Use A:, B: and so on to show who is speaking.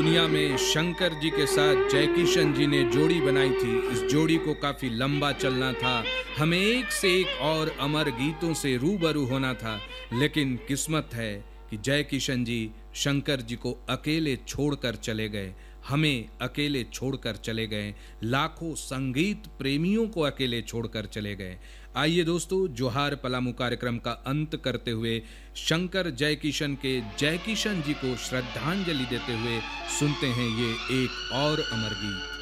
A: दुनिया में शंकर जी के साथ जयकिशन जी ने जोड़ी बनाई थी। इस जोड़ी को काफी लंबा चलना था, हमें एक से एक और अमर गीतों से रूबरू होना था। लेकिन किस्मत है कि जयकिशन जी शंकर जी को अकेले छोड़कर चले गए, हमें अकेले छोड़कर चले गए, लाखों संगीत प्रेमियों को अकेले छोड़कर चले गए। आइए दोस्तों, जोहार पलामू कार्यक्रम का अंत करते हुए शंकर जयकिशन के जयकिशन जी को श्रद्धांजलि देते हुए सुनते हैं ये एक और अमर गीत।